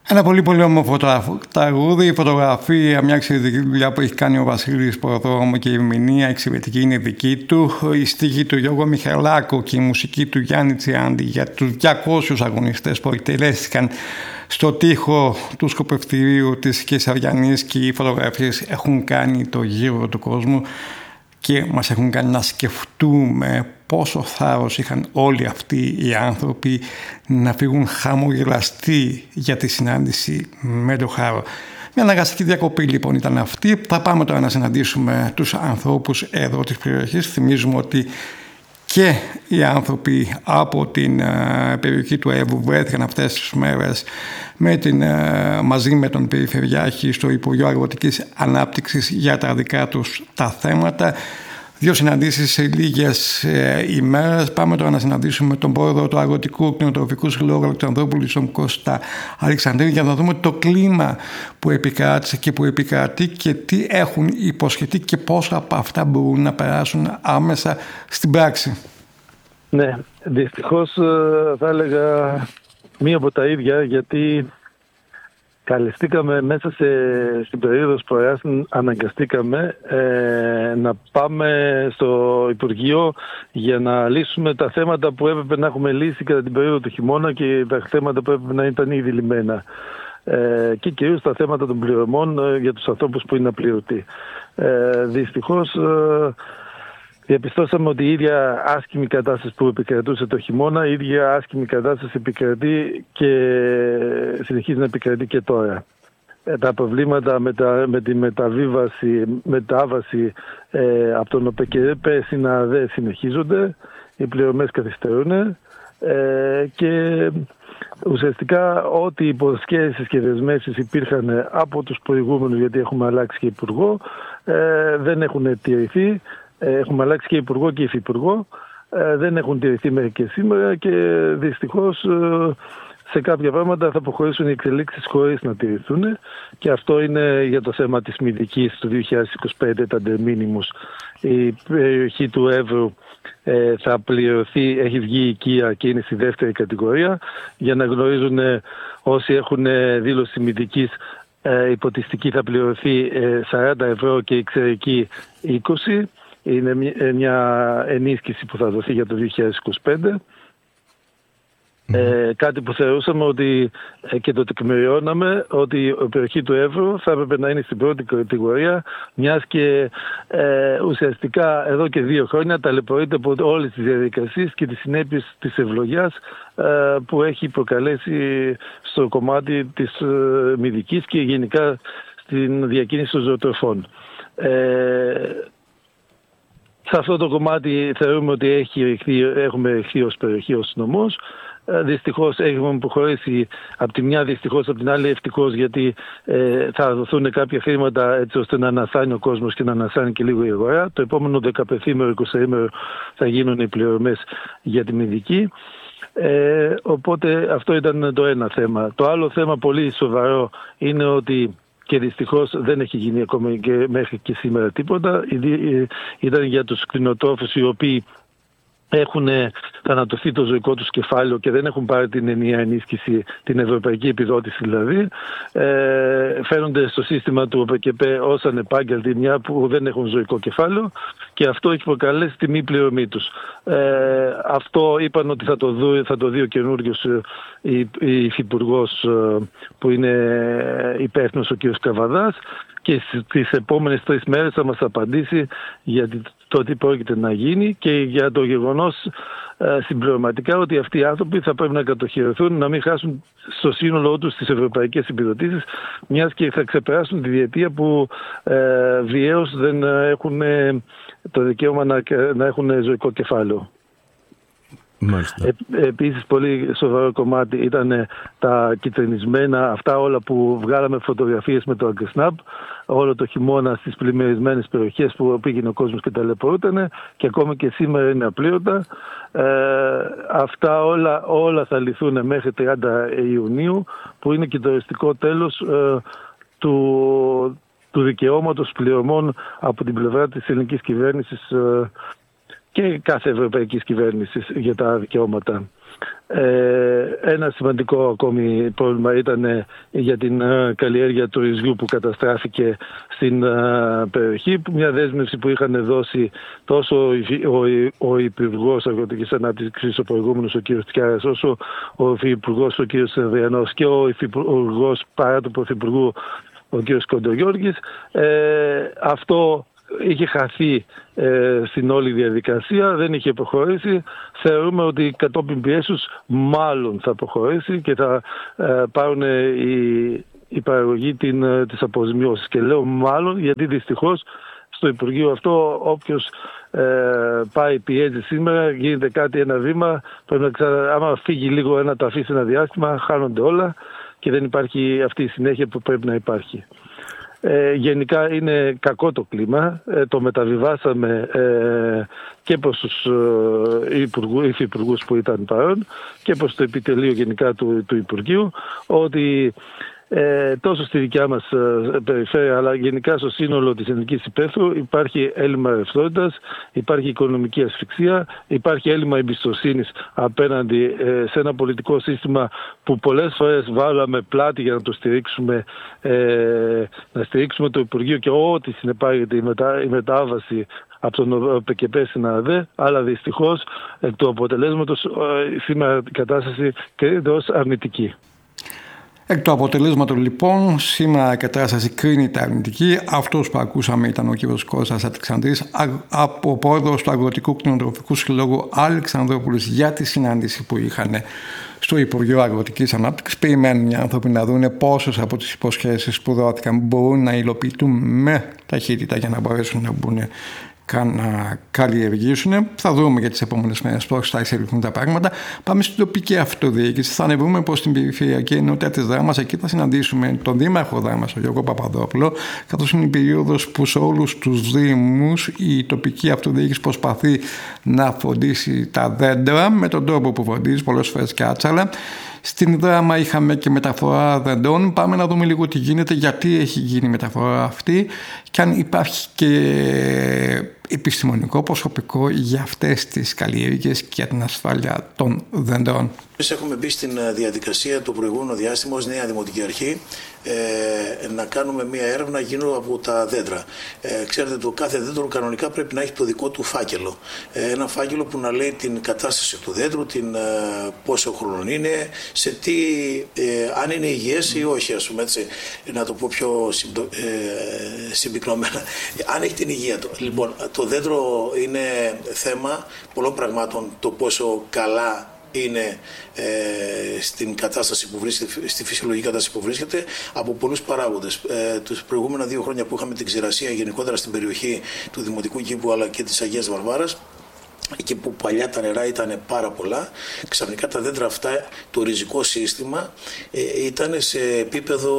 Ένα πολύ πολύ όμορφο τραγούδι, η φωτογραφία, μια εξαιρετική δουλειά που έχει κάνει ο Βασίλης Προδρόμου και η ερμηνεία εξαιρετική είναι δική του. Η στίχη του Γιώργου Μιχαλάκου και η μουσική του Γιάννη Τσιάντη για τους 200 αγωνιστές που εκτελέστηκαν στο τοίχο του σκοπευτηρίου της Κεσαριανής, και οι φωτογραφίες έχουν κάνει το γύρο του κόσμου και μας έχουν κάνει να σκεφτούμε πόσο θάρρος είχαν όλοι αυτοί οι άνθρωποι να φύγουν χαμογελαστοί για τη συνάντηση με το Χάρο. Μια αναγκαστική διακοπή λοιπόν ήταν αυτή. Θα πάμε τώρα να συναντήσουμε τους ανθρώπους εδώ της περιοχής. Θυμίζουμε ότι και οι άνθρωποι από την περιοχή του Εύρου βρέθηκαν αυτές τις μέρες μαζί με τον Περιφερειάρχη στο Υπουργείο Αγροτικής Ανάπτυξης για τα δικά τους τα θέματα. 2 συναντήσεις σε λίγες ημέρες. Πάμε τώρα να συναντήσουμε τον πρόεδρο του Αγροτικού Κτηνοτροφικού Συλλόγου Αλεξανδρούπολη, τον Κώστα Αλεξανδρίδη, για να δούμε το κλίμα που επικράτησε και που επικρατεί και τι έχουν υποσχεθεί και πόσα από αυτά μπορούν να περάσουν άμεσα στην πράξη. Ναι, δυστυχώς θα έλεγα μία από τα ίδια, γιατί καλεστήκαμε μέσα στην περίοδο σποράς, αναγκαστήκαμε να πάμε στο Υπουργείο για να λύσουμε τα θέματα που έπρεπε να έχουμε λύσει κατά την περίοδο του χειμώνα και τα θέματα που έπρεπε να ήταν ήδη λυμμένα. Και κυρίως τα θέματα των πληρωμών για τους ανθρώπους που είναι απληρωτοί. Δυστυχώς διαπιστώσαμε ότι η ίδια άσχημη κατάσταση που επικρατούσε το χειμώνα, η ίδια άσχημη κατάσταση επικρατεί και συνεχίζει να επικρατεί και τώρα. Τα προβλήματα με τη μετάβαση από τον ΟΠΕΚΕ στην ΑΔΕ συνεχίζονται, οι πληρωμές καθυστερούν και ουσιαστικά ό,τι υποσχέσεις και δεσμεύσεις υπήρχαν από τους προηγούμενους, γιατί έχουμε αλλάξει και υπουργό, δεν έχουν τηρηθεί. Έχουμε αλλάξει και υπουργό και υφυπουργό, δεν έχουν τηρηθεί μέχρι και σήμερα και δυστυχώς σε κάποια πράγματα θα προχωρήσουν οι εξελίξεις χωρίς να τηρηθούν, και αυτό είναι για το θέμα της μηδικής του 2025, τα ντερμίνιμους. Η περιοχή του Εύρου θα πληρωθεί, έχει βγει οικία και είναι στη δεύτερη κατηγορία, για να γνωρίζουν όσοι έχουν δήλωση μηδικής, υποτιστική θα πληρωθεί 40 ευρώ και η εξαιρετική 20. Είναι μια ενίσχυση που θα δοθεί για το 2025. Κάτι που θεωρούσαμε ότι και το τεκμηριώναμε, ότι η περιοχή του Εύρου θα έπρεπε να είναι στην πρώτη κατηγορία, μιας και ουσιαστικά εδώ και 2 χρόνια ταλαιπωρείται από όλες τις διαδικασίες και τις συνέπειες της ευλογιάς που έχει προκαλέσει στο κομμάτι της μηδικής και γενικά στην διακίνηση των ζωοτροφών. Σε αυτό το κομμάτι θεωρούμε ότι έχουμε εχθεί ως περιοχή, ως νομός. Δυστυχώς έχουμε προχωρήσει από τη μια, δυστυχώς από την άλλη ευτυχώς, γιατί θα δοθούν κάποια χρήματα έτσι ώστε να ανασάνει ο κόσμος και να ανασάνει και λίγο η αγορά. Το επόμενο 15ήμερο, 20ήμερο θα γίνουν οι πληρωμές για τη μηδική. Οπότε αυτό ήταν το ένα θέμα. Το άλλο θέμα πολύ σοβαρό είναι ότι, και δυστυχώς δεν έχει γίνει ακόμα και μέχρι και σήμερα τίποτα, ήταν για τους κτηνοτρόφους οι οποίοι έχουν θανατωθεί το ζωικό τους κεφάλαιο και δεν έχουν πάρει την ενιαία ενίσχυση, την ευρωπαϊκή επιδότηση δηλαδή. Φαίνονται στο σύστημα του ΟΠΕΚΕΠ ως ανεπάγγελτοι, μια που δεν έχουν ζωικό κεφάλαιο, και αυτό έχει προκαλέσει τη μη πληρωμή τους. Αυτό είπαν ότι θα το δει ο καινούργιος υφυπουργός που είναι υπεύθυνος, ο κ. Καβαδάς, και στις επόμενες 3 μέρες θα μας απαντήσει για το τι πρόκειται να γίνει και για το γεγονός συμπληρωματικά ότι αυτοί οι άνθρωποι θα πρέπει να κατοχυρωθούν, να μην χάσουν στο σύνολό τους τις ευρωπαϊκές επιδοτήσεις, μιας και θα ξεπεράσουν τη διετία που βιαίως δεν έχουν το δικαίωμα να έχουν ζωικό κεφάλαιο. Επίσης πολύ σοβαρό κομμάτι ήταν τα κυτρινισμένα, αυτά όλα που βγάλαμε φωτογραφίες με το Αγκρεσνάπ όλο το χειμώνα στις πλημμυρισμένες περιοχές που πήγαινε ο κόσμος και ταλαιπωρούταν, και ακόμη και σήμερα είναι απλήρωτα. Αυτά όλα θα λυθούν μέχρι 30 Ιουνίου, που είναι και το οριστικό τέλος του δικαιώματος πληρωμών από την πλευρά της ελληνικής κυβέρνησης και κάθε ευρωπαϊκής κυβέρνησης για τα δικαιώματα. Ένα σημαντικό ακόμη πρόβλημα ήταν για την καλλιέργεια του ρυζιού που καταστράφηκε στην περιοχή. Μια δέσμευση που είχαν δώσει τόσο ο Υπουργός Αγροτικής Ανάπτυξης, ο προηγούμενος, ο κ. Τιάρας, όσο ο Υφυπουργός, ο κ. Σερβιανός, και ο Υφυπουργός παρά του Πρωθυπουργού, ο κ. Κοντογιώργης. Αυτό είχε χαθεί στην όλη διαδικασία, δεν είχε προχωρήσει. Θεωρούμε ότι κατόπιν πιέσεως μάλλον θα προχωρήσει και θα πάρουν η παραγωγή τις αποζημιώσεις. Και λέω μάλλον γιατί δυστυχώς στο Υπουργείο αυτό όποιος πάει πιέζει σήμερα, γίνεται κάτι, ένα βήμα, πρέπει να άμα φύγει λίγο να το αφήσει ένα διάστημα, χάνονται όλα και δεν υπάρχει αυτή η συνέχεια που πρέπει να υπάρχει. Γενικά είναι κακό το κλίμα, το μεταβιβάσαμε και προς τους υφυπουργούς που ήταν παρόν και προς το επιτελείο γενικά του Υπουργείου, ότι τόσο στη δικιά μας περιφέρεια αλλά γενικά στο σύνολο της Εθνικής Υπαίθρου υπάρχει έλλειμμα ρευστότητας, υπάρχει οικονομική ασφυξία, υπάρχει έλλειμμα εμπιστοσύνης απέναντι σε ένα πολιτικό σύστημα που πολλές φορές βάλαμε πλάτη για να το στηρίξουμε, να στηρίξουμε το Υπουργείο και ό,τι συνεπάγεται η μετάβαση από τον ΠΚΠ στην ΑΔΕ, αλλά δυστυχώς εκ του αποτελέσματος σήμερα η κατάσταση κρίνεται ως αρνητική. Εκ του αποτελέσματος λοιπόν, σήμερα η κατάσταση κρίνεται αρνητική. Αυτός που ακούσαμε ήταν ο κ. Κώστας Αλεξανδρής, από πρόεδρος του Αγροτικού Κτηνοτροφικού Συλλόγου Αλεξανδρόπουλος, για τη συνάντηση που είχαν στο Υπουργείο Αγροτικής Ανάπτυξης. Περιμένουν οι άνθρωποι να δουν πόσες από τις υποσχέσεις που δόθηκαν μπορούν να υλοποιηθούν με ταχύτητα για να μπορέσουν να μπουν να καλλιεργήσουν. Θα δούμε για τις επόμενες μέρες πώς θα εξελιχθούν τα πράγματα. Πάμε στην τοπική αυτοδιοίκηση. Θα ανεβούμε προς την περιφερειακή ενότητα της Δράμας. Εκεί θα συναντήσουμε τον Δήμαρχο Δράμας, τον Γιώργο Παπαδόπουλο, καθώς είναι η περίοδος που σε όλους τους Δήμους η τοπική αυτοδιοίκηση προσπαθεί να φροντίσει τα δέντρα με τον τρόπο που φροντίζει, πολλές φορές και άτσαλα. Στην Δράμα είχαμε και μεταφορά δεντών. Πάμε να δούμε λίγο τι γίνεται, γιατί έχει γίνει η μεταφορά αυτή και αν υπάρχει και επιστημονικό προσωπικό για αυτές τις καλλιέργειες και για την ασφάλεια των δέντρων. Εμείς έχουμε μπει στην διαδικασία το προηγούμενο διάστημα ως νέα Δημοτική Αρχή να κάνουμε μια έρευνα γύρω από τα δέντρα. Ξέρετε, το κάθε δέντρο κανονικά πρέπει να έχει το δικό του φάκελο. Ένα φάκελο που να λέει την κατάσταση του δέντρου, πόσο χρόνο είναι, σε τι, αν είναι υγιές ή όχι, ας πούμε, έτσι, να το πω πιο συμπυκνωμένα, αν έχει την υγεία του. Λοιπόν, το δέντρο είναι θέμα πολλών πραγμάτων, το πόσο καλά είναι στην κατάσταση που βρίσκεται, στη φυσιολογική κατάσταση που βρίσκεται, από πολλούς παράγοντες. Τους προηγούμενα 2 χρόνια που είχαμε την ξηρασία γενικότερα στην περιοχή του Δημοτικού Κήπου αλλά και της Αγίας Βαρβάρας, εκεί που παλιά τα νερά ήταν πάρα πολλά, ξαφνικά τα δέντρα αυτά, το ριζικό σύστημα ήταν σε επίπεδο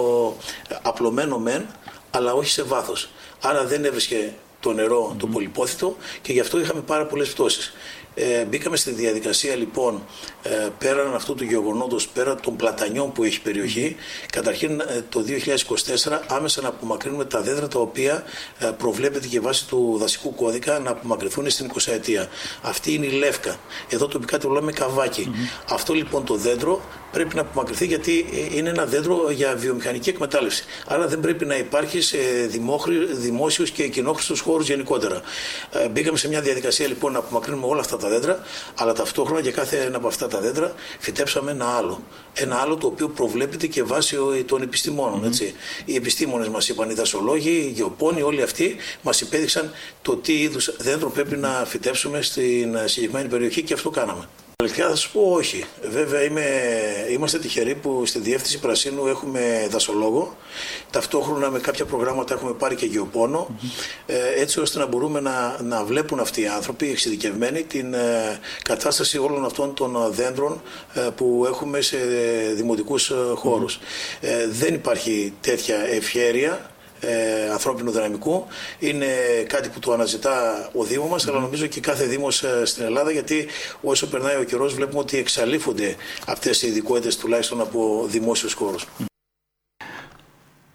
απλωμένο μεν, αλλά όχι σε βάθος. Άρα δεν έβρισκε το νερό το πολυπόθητο και γι' αυτό είχαμε πάρα πολλές πτώσεις. Μπήκαμε στη διαδικασία λοιπόν πέραν αυτού του γεγονότος, πέραν των πλατανιών που έχει περιοχή, καταρχήν το 2024 άμεσα να απομακρύνουμε τα δέντρα τα οποία προβλέπεται και βάσει του δασικού κώδικα να απομακρυνθούν στην 20 ετία. Αυτή είναι η λεύκα. Εδώ τοπικά το λέμε καβάκι. Αυτό λοιπόν το δέντρο πρέπει να απομακρυνθεί γιατί είναι ένα δέντρο για βιομηχανική εκμετάλλευση. Άρα δεν πρέπει να υπάρχει σε δημόσιους και κοινόχρηστους χώρους γενικότερα. Μπήκαμε σε μια διαδικασία λοιπόν να απομακρύνουμε όλα αυτά τα δέντρα, αλλά ταυτόχρονα για κάθε ένα από αυτά τα δέντρα φυτέψαμε ένα άλλο. Ένα άλλο το οποίο προβλέπεται και βάσει των επιστημόνων. Έτσι. Οι επιστήμονες μας είπαν, οι δασολόγοι, οι γεωπόνοι, όλοι αυτοί μας υπέδειξαν το τι είδους δέντρο πρέπει να φυτέψουμε στην συγκεκριμένη περιοχή και αυτό κάναμε. Αλήθεια θα σου πω όχι. Βέβαια είμαστε τυχεροί που στη Διεύθυνση Πρασίνου έχουμε δασολόγο. Ταυτόχρονα με κάποια προγράμματα έχουμε πάρει και γεωπόνο, έτσι ώστε να μπορούμε να βλέπουν αυτοί οι άνθρωποι εξειδικευμένοι την κατάσταση όλων αυτών των δέντρων που έχουμε σε δημοτικούς χώρους. Δεν υπάρχει τέτοια ευχέρεια ανθρώπινου δυναμικού. Είναι κάτι που το αναζητά ο Δήμος μας, αλλά νομίζω και κάθε Δήμος στην Ελλάδα, γιατί όσο περνάει ο καιρός βλέπουμε ότι εξαλείφονται αυτές οι ειδικότητες τουλάχιστον από δημόσιους χώρους.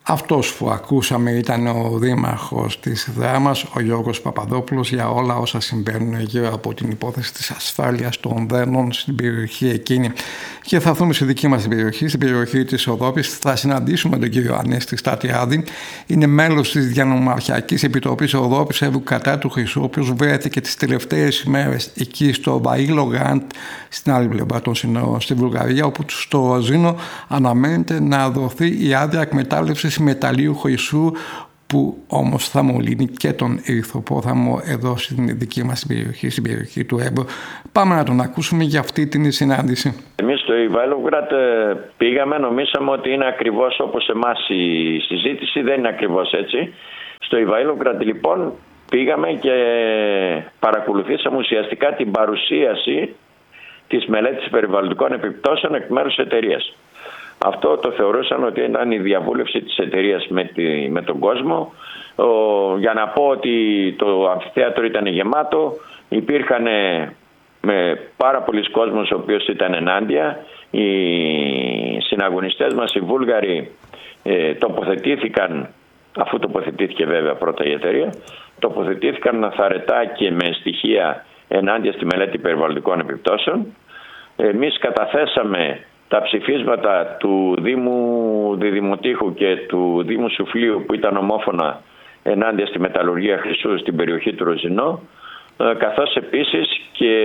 Αυτός που ακούσαμε ήταν ο δήμαρχος της Δράμας, ο Γιώργος Παπαδόπουλος, για όλα όσα συμβαίνουν γύρω από την υπόθεση της ασφάλειας των δένων στην περιοχή εκείνη. Και θα έρθουμε στη δική μας την περιοχή, στην περιοχή της Οδόπης. Θα συναντήσουμε τον κύριο Ανέστη Στατιάδη. Είναι μέλος της Διανομαρχιακής Επιτροπής Οδόπης Εύρου κατά του Χρυσού, ο οποίος βρέθηκε τις τελευταίες ημέρες εκεί στο Βαΐλο Γκραντ, στην άλλη πλευρά των σύνορων στη Βουλγαρία, όπου στο Ρωζίνο αναμένεται να δοθεί η άδεια εκμετάλλευσης μεταλλίου χρυσού, που όμως θα μολύνει και τον ερυθροπόθαμο εδώ στην δική μας περιοχή, στην περιοχή του Έμπρου. Πάμε να τον ακούσουμε για αυτή την συνάντηση. Εμείς στο Ιβάιλοβγκραντ πήγαμε, νομίσαμε ότι είναι ακριβώς όπως εμάς η συζήτηση, δεν είναι ακριβώς έτσι. Στο Ιβάιλοβγκραντ λοιπόν πήγαμε και παρακολουθήσαμε ουσιαστικά την παρουσίαση της μελέτης περιβαλλοντικών επιπτώσεων εκ μέρους εταιρείας. Αυτό το θεωρούσαν ότι ήταν η διαβούλευση της εταιρείας με τον κόσμο. Για να πω ότι το αμφιθέατρο ήταν γεμάτο, υπήρχαν πάρα πολλοί κόσμος ο οποίος ήταν ενάντια. Οι συναγωνιστές μας, οι Βούλγαροι, τοποθετήθηκαν, αφού τοποθετήθηκε βέβαια πρώτα η εταιρεία, τοποθετήθηκαν αθαρετά και με στοιχεία ενάντια στη μελέτη περιβαλλοντικών επιπτώσεων. Εμείς καταθέσαμε τα ψηφίσματα του Δήμου Διδημοτήχου και του Δήμου Σουφλίου, που ήταν ομόφωνα ενάντια στη μεταλλουργία χρυσού στην περιοχή του Ροζινό, καθώς επίσης και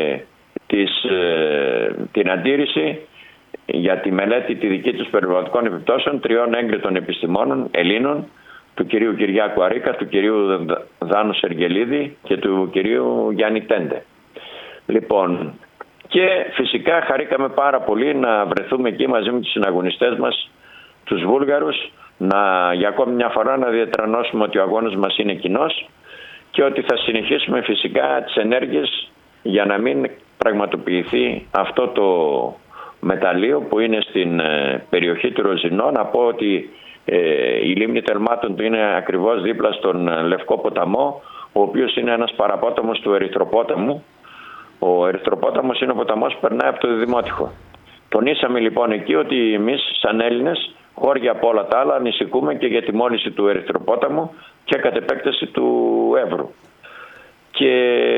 την αντίρρηση για τη μελέτη τη δική τους περιβαλλοντικών επιπτώσεων 3 έγκριτων επιστημόνων Ελλήνων, του κυρίου Κυριάκου Αρίκα, του κυρίου Δάνου Σεργελίδη και του κυρίου Γιάννη Τέντε. Λοιπόν, και φυσικά χαρήκαμε πάρα πολύ να βρεθούμε εκεί μαζί με τους συναγωνιστές μας, τους Βούλγαρους, για ακόμη μια φορά να διατρανώσουμε ότι ο αγώνας μας είναι κοινός και ότι θα συνεχίσουμε φυσικά τις ενέργειες για να μην πραγματοποιηθεί αυτό το μεταλλείο που είναι στην περιοχή του Ροζινό. Να πω ότι η λίμνη Τερμάτων του είναι ακριβώς δίπλα στον Λευκό Ποταμό, ο οποίος είναι ένας παραπόταμος του Ερυθροπόταμου. Ο Ερυθροπόταμος είναι ο ποταμός που περνάει από το Διδημότυχο. Τονίσαμε λοιπόν εκεί ότι εμείς σαν Έλληνες, χώρια από όλα τα άλλα, ανησυχούμε και για τη μόλυνση του Ερυθροπόταμου και κατ' επέκταση του Εύρου. Και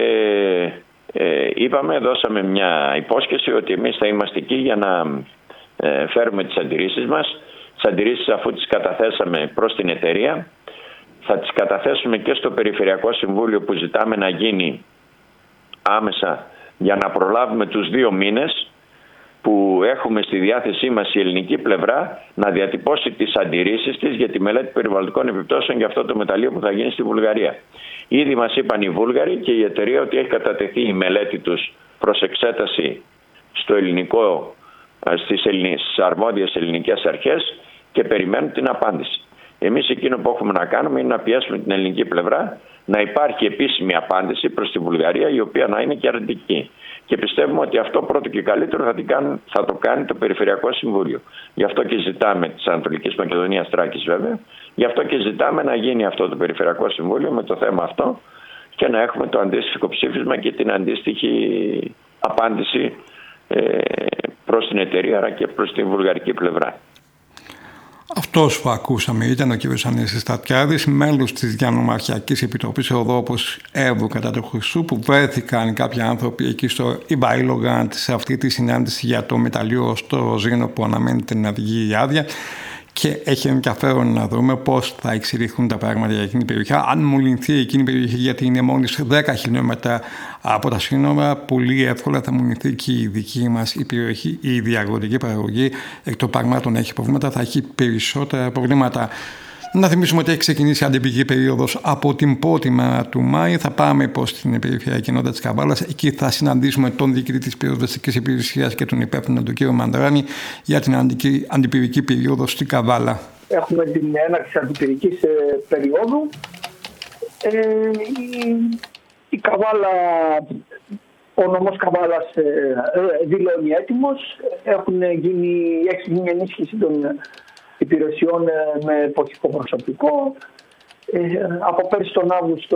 δώσαμε μια υπόσχεση ότι εμείς θα είμαστε εκεί για να φέρουμε τις αντιρρήσεις μας. Τις αντιρρήσεις, αφού τις καταθέσαμε προς την εταιρεία, θα τις καταθέσουμε και στο Περιφερειακό Συμβούλιο, που ζητάμε να γίνει άμεσα για να προλάβουμε τους 2 μήνες που έχουμε στη διάθεσή μας η ελληνική πλευρά να διατυπώσει τις αντιρρήσεις της για τη μελέτη περιβαλλοντικών επιπτώσεων για αυτό το μεταλλείο που θα γίνει στη Βουλγαρία. Ήδη μας είπαν οι Βούλγαροι και η εταιρεία ότι έχει κατατεθεί η μελέτη τους προς εξέταση στο ελληνικό, στις αρμόδιες ελληνικές αρχές και περιμένουν την απάντηση. Εμείς εκείνο που έχουμε να κάνουμε είναι να πιέσουμε την ελληνική πλευρά να υπάρχει επίσημη απάντηση προς τη Βουλγαρία, η οποία να είναι και αρνητική. Και πιστεύουμε ότι αυτό πρώτο και καλύτερο θα το κάνει το Περιφερειακό Συμβούλιο. Γι' αυτό και ζητάμε της Ανατολικής Μακεδονίας, Θράκης βέβαια, γι' αυτό και ζητάμε να γίνει αυτό το Περιφερειακό Συμβούλιο με το θέμα αυτό και να έχουμε το αντίστοιχο ψήφισμα και την αντίστοιχη απάντηση προς την εταιρεία αλλά και προς την βουλγαρική πλευρά. Αυτός που ακούσαμε ήταν ο κ. Ανέστης Στατιάδης, μέλος της Διανομαρχιακής Επιτροπής Οδόπος Εύρου κατά του Χρυσού, που βρέθηκαν κάποιοι άνθρωποι εκεί στο Ιβάιλογραντ σε αυτή τη συνάντηση για το μεταλλείο στο Ροζίνο που αναμένεται να βγει η άδεια. Και έχει ενδιαφέρον να δούμε πώς θα εξελιχθούν τα πράγματα για εκείνη την περιοχή. Αν μολυνθεί εκείνη η περιοχή, γιατί είναι μόλις 10 χιλιόμετρα από τα σύνορα, πολύ εύκολα θα μολυνθεί και η δική μας η περιοχή, η διαγροτική παραγωγή. Εκ των πραγμάτων έχει προβλήματα, θα έχει περισσότερα προβλήματα. Να θυμίσουμε ότι έχει ξεκινήσει αντιπική περίοδος από την 1η μέρα του Μάη. Θα πάμε προς την περιφερειακή κοινότητα της Καβάλας. Εκεί θα συναντήσουμε τον διοικητή της πυροσβεστικής υπηρεσίας και τον υπεύθυνο, τον κύριο Μανδράνη, για την αντιπυρική περίοδο στην Καβάλα. Έχουμε την έναρξη αντιπυρικής περίοδου. Η Καβάλα, ο νομός Καβάλας δηλώνει έτοιμος. Έχει γίνει ενίσχυση των υπηρεσιών με εποχικό προσωπικό. Από πέρσι τον Αύγουστο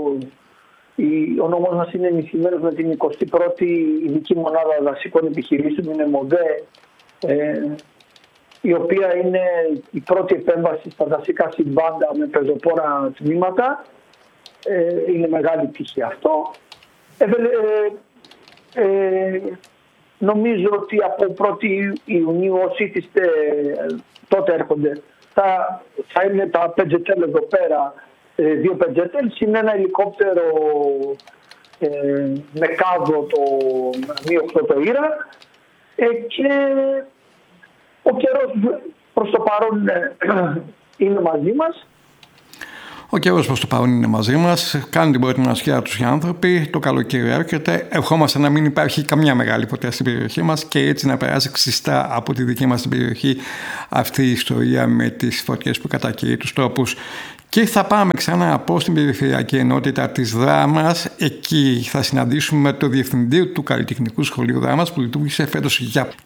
ο νόμος μας είναι ενισχυμένος με την 21η ειδική μονάδα δασικών επιχειρήσεων, είναι ΜΟΔΕ, η οποία είναι η πρώτη επέμβαση στα δασικά συμβάντα με πεζοπόρα τμήματα. Είναι μεγάλη τύχη αυτό. Νομίζω ότι από 1η Ιουνίου όσοι ήθιστε τότε έρχονται θα είναι τα Πεντζετέλ εδώ πέρα, 2 Πεντζετέλ, είναι ένα ελικόπτερο με κάδο το Mi-8 το Ήρα, και ο καιρός προς το παρόν είναι μαζί μας. Ο καιρός προς το παρόν είναι μαζί μας. Κάνουν την προετοιμασία τους οι άνθρωποι. Το καλοκαίρι έρχεται. Ευχόμαστε να μην υπάρχει καμιά μεγάλη φωτιά στην περιοχή μας και έτσι να περάσει ξιστά από τη δική μας την περιοχή αυτή η ιστορία με τις φωτιές που κατακαίει τους τόπους. Και θα πάμε ξανά από στην περιφερειακή ενότητα της Δράμας. Εκεί θα συναντήσουμε το Διευθυντή του Καλλιτεχνικού Σχολείου Δράμας που λειτουργήσε φέτος για